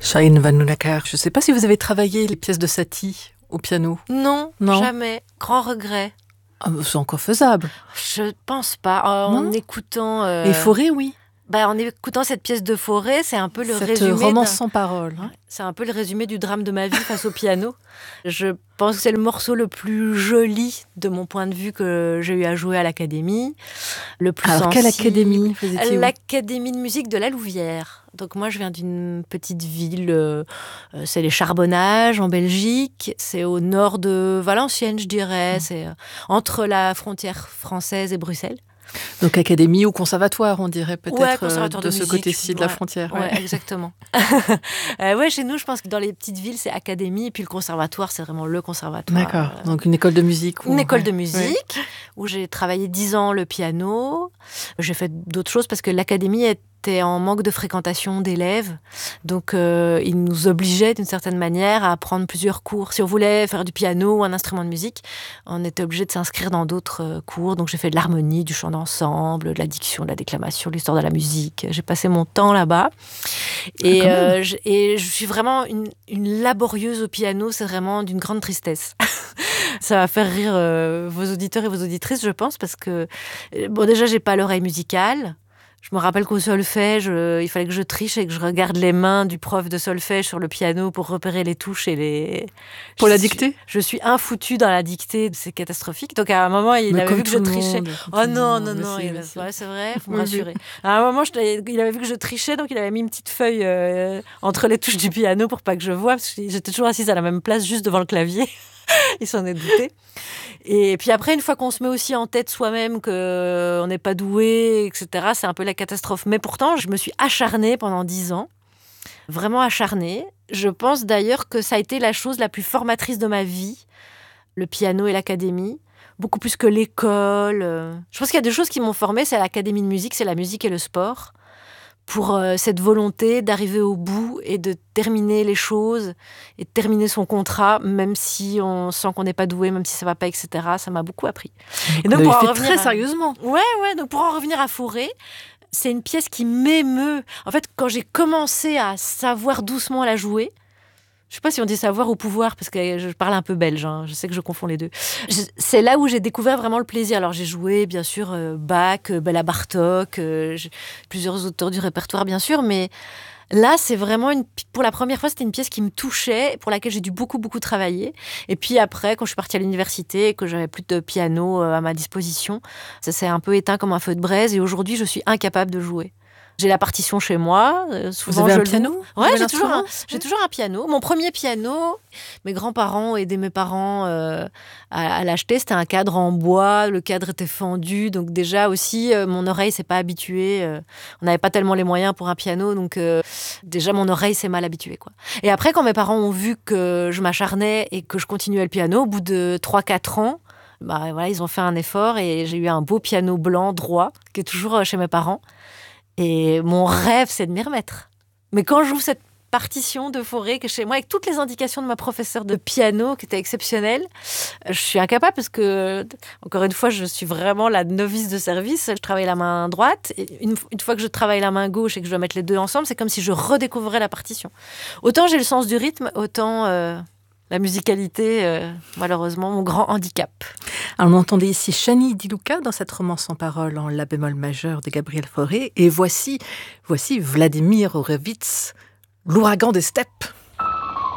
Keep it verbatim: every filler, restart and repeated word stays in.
Shahin Van Noonakar, je ne sais pas si vous avez travaillé les pièces de Satie au piano. Non, Non. jamais. Grand regret. Ah, c'est encore faisable. Je pense pas. En, Non. écoutant... Euh... Et Fauré, oui. Bah, en écoutant cette pièce de Fauré, c'est un peu le Cette résumé... romance d'un... sans parole. Hein. C'est un peu le résumé du drame de ma vie face au piano. Je pense que c'est le morceau le plus joli, de mon point de vue, que j'ai eu à jouer à l'Académie. Le plus Alors, sensible. quelle académie vous étiez où ? L'Académie de musique de la Louvière. Donc moi, je viens d'une petite ville, euh, c'est les Charbonnages, en Belgique. C'est au nord de Valenciennes, je dirais. Mmh. C'est euh, entre la frontière française et Bruxelles. Donc académie ou conservatoire, on dirait peut-être ouais, conservatoire de, de ce musique, côté-ci de ouais, la frontière. Ouais, ouais exactement. euh, ouais, chez nous, je pense que dans les petites villes, c'est académie, et puis le conservatoire, c'est vraiment le conservatoire. D'accord. Euh, Donc une école de musique. Une ou... école ouais. de musique ouais. Où j'ai travaillé dix ans le piano. J'ai fait d'autres choses parce que l'académie est était en manque de fréquentation d'élèves. Donc, euh, ils nous obligeaient d'une certaine manière à prendre plusieurs cours. Si on voulait faire du piano ou un instrument de musique, on était obligé de s'inscrire dans d'autres euh, cours. Donc, j'ai fait de l'harmonie, du chant d'ensemble, de la diction, de la déclamation, de l'histoire de la musique. J'ai passé mon temps là-bas. Et, ah, euh, je, et je suis vraiment une, une laborieuse au piano. C'est vraiment d'une grande tristesse. Ça va faire rire euh, vos auditeurs et vos auditrices, je pense, parce que, bon, déjà, j'ai pas l'oreille musicale. Je me rappelle qu'au solfège, euh, il fallait que je triche et que je regarde les mains du prof de solfège sur le piano pour repérer les touches et les... Pour je la suis, dictée ? Je suis infoutue dans la dictée, c'est catastrophique. Donc à un moment, il mais avait vu que je trichais. Monde, oh non, non, mais non, si, il... si. ouais, c'est vrai, il faut me rassurer. À un moment, je... il avait vu que je trichais, donc il avait mis une petite feuille euh, entre les touches du piano pour pas que je voie, parce que j'étais toujours assise à la même place, juste devant le clavier. Il s'en est douté. Et puis après, une fois qu'on se met aussi en tête soi-même qu'on n'est pas doué, et cetera, c'est un peu la catastrophe. Mais pourtant, je me suis acharnée pendant dix ans. Vraiment acharnée. Je pense d'ailleurs que ça a été la chose la plus formatrice de ma vie, le piano et l'académie. Beaucoup plus que l'école. Je pense qu'il y a deux choses qui m'ont formée. C'est l'académie de musique, c'est la musique et le sport. Pour euh, cette volonté d'arriver au bout et de terminer les choses et de terminer son contrat, même si on sent qu'on n'est pas doué, même si ça ne va pas, et cetera. Ça m'a beaucoup appris. Donc et donc, pour en fait très à... sérieusement. Ouais, ouais. Donc, pour en revenir à Fauré, c'est une pièce qui m'émeut. En fait, quand j'ai commencé à savoir doucement la jouer, je ne sais pas si on dit savoir ou pouvoir, parce que je parle un peu belge, hein. Je sais que je confonds les deux. Je, c'est là où j'ai découvert vraiment le plaisir. Alors j'ai joué, bien sûr, euh, Bach, euh, Béla Bartók, euh, plusieurs auteurs du répertoire, bien sûr, mais là, c'est vraiment, une, pour la première fois, c'était une pièce qui me touchait, pour laquelle j'ai dû beaucoup, beaucoup travailler. Et puis après, quand je suis partie à l'université et que j'avais plus de piano euh, à ma disposition, ça s'est un peu éteint comme un feu de braise, et aujourd'hui, je suis incapable de jouer. J'ai la partition chez moi. Euh, souvent, Vous avez je un piano ? Ouais, j'ai toujours, un, j'ai toujours un piano. Mon premier piano, mes grands-parents ont aidé mes parents euh, à, à l'acheter. C'était un cadre en bois. Le cadre était fendu. Donc déjà aussi, euh, mon oreille s'est pas habituée. Euh, on n'avait pas tellement les moyens pour un piano. Donc euh, déjà, mon oreille s'est mal habituée, quoi. Et après, quand mes parents ont vu que je m'acharnais et que je continuais le piano, au bout de trois quatre ans, bah, voilà, ils ont fait un effort et j'ai eu un beau piano blanc, droit, qui est toujours chez mes parents. Et mon rêve, c'est de m'y remettre. Mais quand je joue cette partition de Fauré, que chez moi, avec toutes les indications de ma professeure de piano, qui était exceptionnelle, je suis incapable parce que, encore une fois, je suis vraiment la novice de service. Je travaille la main droite. Et une, une fois que je travaille la main gauche et que je dois mettre les deux ensemble, c'est comme si je redécouvrais la partition. Autant j'ai le sens du rythme, autant... Euh, La musicalité, euh, malheureusement, mon grand handicap. Alors, on entendait ici Shani Di Luca dans cette romance sans parole en la bémol majeur de Gabriel Fauré. Et voici, voici Vladimir Horowitz, l'ouragan des steppes.